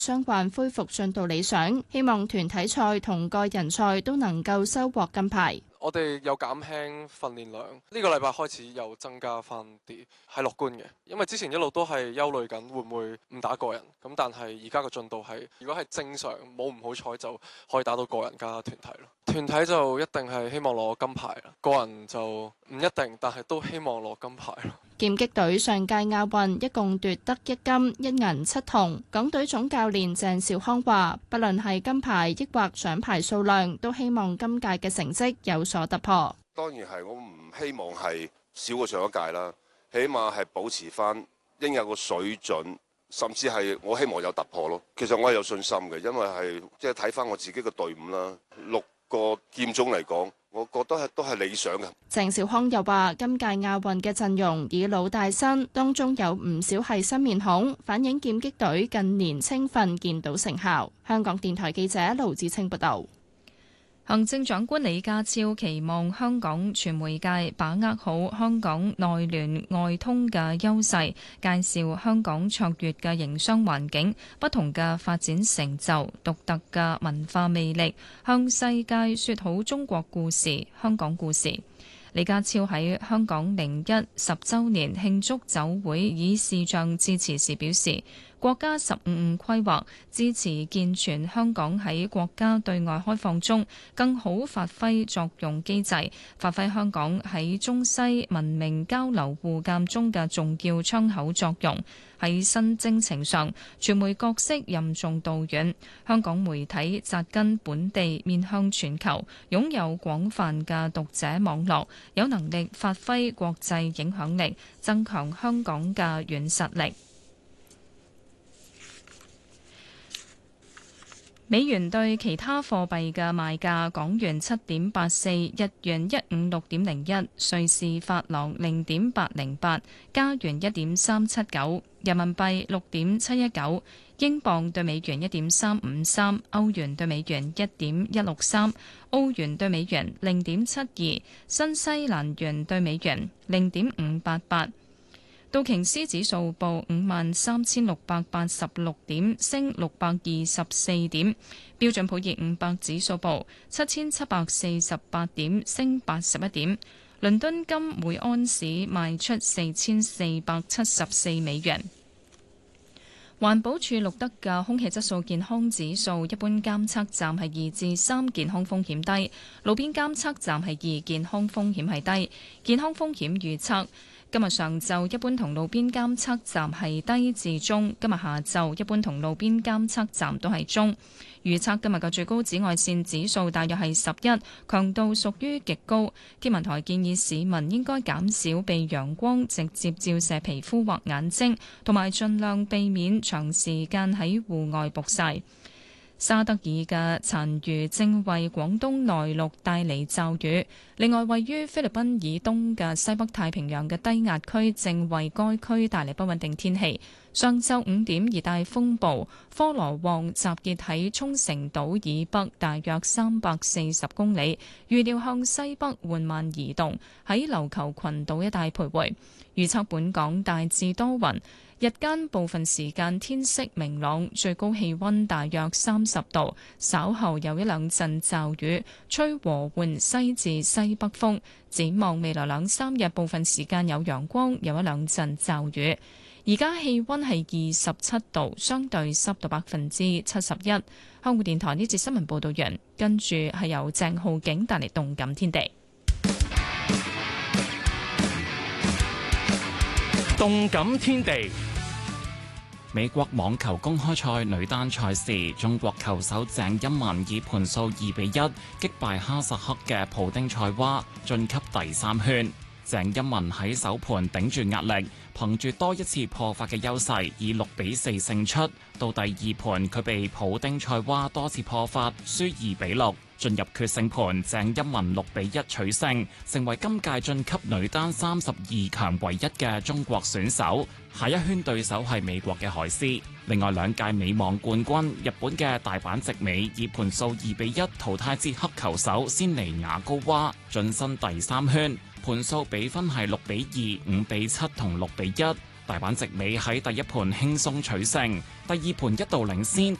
傷患恢復進度理想，希望團體賽同個人賽都能夠收穫金牌。 我哋有減輕訓練量，呢個禮拜開始又增加翻啲，係樂觀嘅。因為之前一路都係憂慮緊會唔會唔打個人，咁但係而家個進度係，如果係正常冇唔好彩就可以打到個人加團體咯。團體就一定係希望攞金牌啦，個人就唔一定，但係都希望攞金牌咯。 劍擊隊上屆亞運一共奪得1金1銀7銅，港隊總教練鄭兆康話，不論係金牌抑或獎牌數量，都希望今屆嘅成績有所突破。 當然係，我唔希望係少過上一屆啦，起碼係保持翻應有個水準，甚至係我希望有突破咯。其實我係有信心嘅，因為係即係睇翻我自己嘅隊伍啦，6個劍種嚟講，我覺得都係理想嘅。 鄭兆康又話：今屆亞運嘅陣容以老帶新，當中有唔少係新面孔，反映劍擊隊近年青訓見到成效。香港電台記者盧志清報道。 行政長官李家超期望香港傳媒界把握好香港內聯外通嘅優勢，介紹香港卓越嘅營商環境、不同嘅發展成就、獨特嘅文化魅力，向世界說好中國故事、香港故事。李家超喺香港01 10週年慶祝酒會以視像致辭時表示，國家15規劃支持健全香港喺國家對外開放中更好發揮作用機制，發揮香港喺中西文明交流互鑑中嘅重要窗口作用。喺新征程上，傳媒角色任重道遠，香港媒體紮根本地，面向全球，擁有廣泛嘅讀者網絡，有能力發揮國際影響力，增強香港嘅軟實力。美元對其他貨幣嘅賣價：港元7.84，日元156.01，瑞士法郎0.808，加元1.379，人民幣6.719，英鎊對美元1.353，歐元對美元1.163，澳元對美元0.72，新西蘭元對美元0.588。道瓊斯指數報53,686點，升624點；標準普爾500指數報7,748點，升81點。倫敦金每安士賣出4,474美元。環保署錄得嘅空氣質素健康指數，一般監測站係2至3，健康風險低；路邊監測站係2，健康風險係低。健康風險預測。今日上晝一般同路邊監測站係低至中，今日下晝一般同路邊監測站都係中。預測今日嘅最高紫外線指數大約係11，強度屬於極高。天文台建議市民應該減少被陽光直接照射皮膚或眼睛，同埋盡量避免長時間喺戶外曝曬。沙德爾嘅殘餘正為廣東內陸帶嚟驟雨，另外位於菲律賓以東嘅西北太平洋嘅低壓區正為該區帶嚟不穩定天氣。上晝5點，熱帶風暴科羅旺集結喺沖繩島以北大約340公里，預料向西北緩慢移動，喺琉球群島一帶徘徊。預測本港大致多雲，日間部分時間天色明朗，最高氣溫大約30度，稍後有一兩陣驟雨，吹和緩西至西北風。展望未來2、3日，部分時間有陽光，有一兩陣驟雨。而家氣溫係27度，相對濕度71%。香港電台呢節新聞報道完，跟住係由鄭浩景帶嚟動感天地。 動感天地。美國網球公開賽女單賽事，中國球手鄭欽文以盤數2-1擊敗哈薩克嘅普丁塞娃，晉級第3圈。鄭欽文喺首盤頂住壓力，憑住多一次破發嘅優勢，以6-4勝出。到第二盤，佢被普丁塞娃多次破發，輸2-6。進入決勝盤，鄭欽文6-1取勝，成為今屆晉級女單32強唯一嘅中國選手。下一圈對手係美國嘅海斯。另外2屆美網冠軍日本嘅大阪直美以盤數2-1淘汰捷克球手仙尼亞高娃，晉身第3圈。盤數比分係6-2、5-7同6-1。 大阪直美喺第一盤輕鬆取勝，第二盤一度領先，